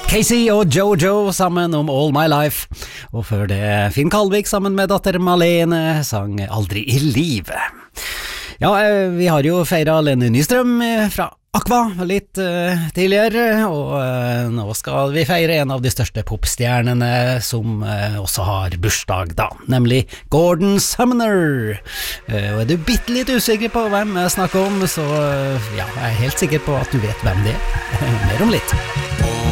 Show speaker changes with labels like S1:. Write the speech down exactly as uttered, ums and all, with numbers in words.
S1: Casey og Jojo sammen om All My Life, og før det Finn Kalvik sammen med datter Malene sang Aldri i livet. Ja, vi har jo feiret Lene Nystrøm fra Aqua litt uh, tidligere, og uh, nå skal vi feire en av de største popstjernene som uh, også har bursdag da, nemlig Gordon Sumner. Uh, og er du bitte litt usikker på hvem jeg snakker om, så uh, ja, jeg er helt sikker på at du vet hvem det er. Mer om litt.